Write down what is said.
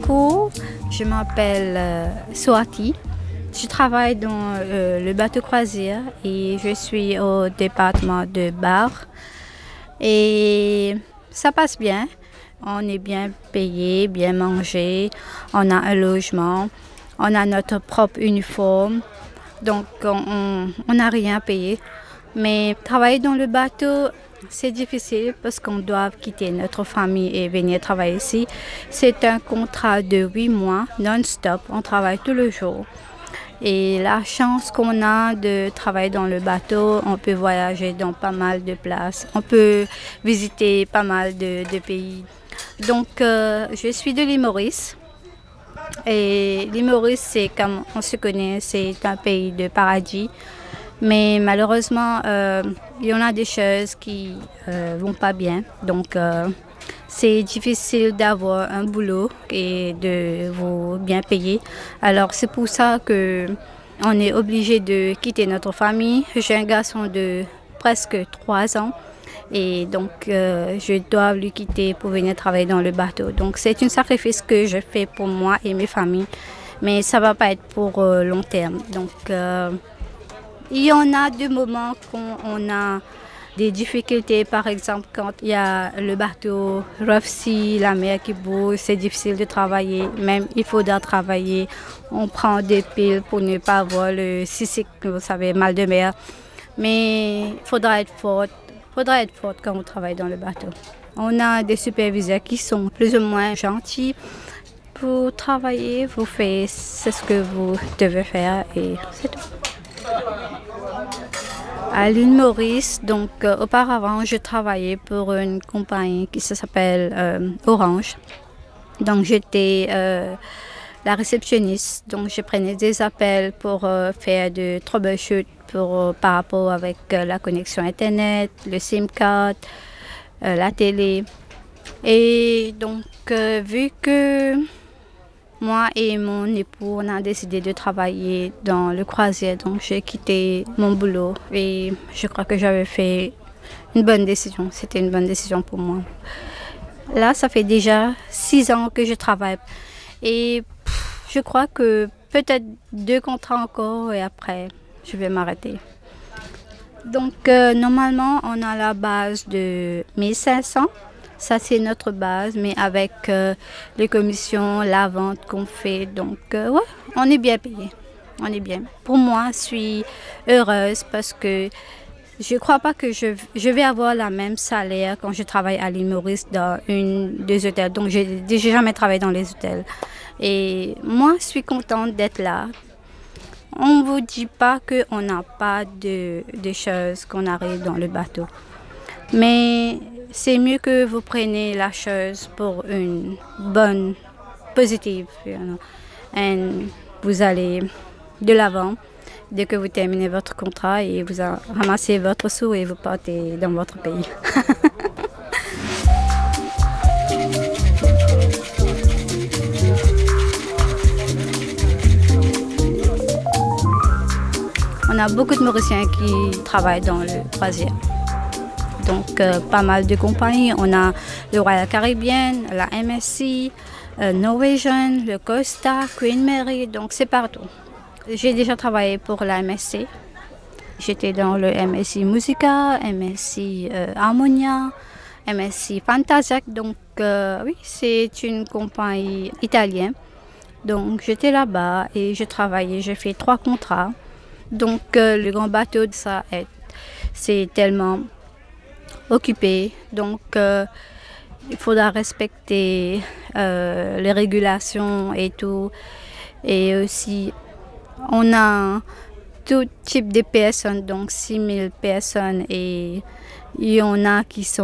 beaucoup. Je m'appelle Swati. Je travaille dans le bateau croisière et je suis au département de bar. Et ça passe bien. On est bien payé, bien mangé. On a un logement. On a notre propre uniforme. Donc, on n'a rien payé. Mais travailler dans le bateau, c'est difficile parce qu'on doit quitter notre famille et venir travailler ici. C'est un contrat de 8 mois non-stop. On travaille tous les jours. Et la chance qu'on a de travailler dans le bateau, on peut voyager dans pas mal de places. On peut visiter pas mal de pays. Donc, je suis de l'île Maurice. Et l'île Maurice, c'est comme on se connaît, c'est un pays de paradis. Mais malheureusement, il y en a des choses qui vont pas bien. Donc, c'est difficile d'avoir un boulot et de vous bien payer. Alors, c'est pour ça que on est obligé de quitter notre famille. J'ai un garçon de presque 3 ans. Et donc, je dois lui quitter pour venir travailler dans le bateau. Donc, c'est un sacrifice que je fais pour moi et mes familles. Mais ça ne va pas être pour long terme. Donc, il y en a des moments quand on a des difficultés. Par exemple, quand il y a le bateau rough sea, la mer qui bouge, c'est difficile de travailler. Même, il faudra travailler. On prend des piles pour ne pas avoir le seasick, vous savez, mal de mer. Mais il faudra être forte. Quand on travaille dans le bateau. On a des superviseurs qui sont plus ou moins gentils. Pour travailler, vous faites ce que vous devez faire et c'est tout. À l'île Maurice, donc auparavant, je travaillais pour une compagnie qui s'appelle Orange. Donc j'étais la réceptionniste. Donc je prenais des appels pour faire de troubleshoot par rapport avec la connexion Internet, le SIM card, la télé. Et donc, vu que moi et mon époux, on a décidé de travailler dans le croisière, donc j'ai quitté mon boulot et je crois que j'avais fait une bonne décision. C'était une bonne décision pour moi. Là, ça fait déjà 6 ans que je travaille et je crois que peut-être 2 contrats encore et après, je vais m'arrêter. Donc, normalement, on a la base de 1500. Ça, c'est notre base, mais avec les commissions, la vente qu'on fait. Donc, ouais, on est bien payé. On est bien. Pour moi, je suis heureuse parce que je ne crois pas que je vais avoir le même salaire quand je travaille à l'île Maurice dans des hôtels. Donc, je n'ai jamais travaillé dans les hôtels. Et moi, je suis contente d'être là. On ne vous dit pas qu'on n'a pas de choses qu'on arrive dans le bateau. Mais c'est mieux que vous preniez la chose pour une bonne, positive. Et vous allez de l'avant dès que vous terminez votre contrat et vous ramassez votre sou et vous partez dans votre pays. On a beaucoup de Mauriciens qui travaillent dans le croisière. Donc, pas mal de compagnies. On a le Royal Caribbean, la MSC, Norwegian, le Costa, Queen Mary. Donc, c'est partout. J'ai déjà travaillé pour la MSC. J'étais dans le MSC Musica, MSC Harmonia, MSC Fantasia. Donc, oui, c'est une compagnie italienne. Donc, j'étais là-bas et j'ai travaillé. J'ai fait 3 contrats. Donc, le grand bateau, c'est tellement occupé. Donc, il faudra respecter les régulations et tout. Et aussi, on a tout type de personnes, donc 6000 personnes. Et il y en a qui sont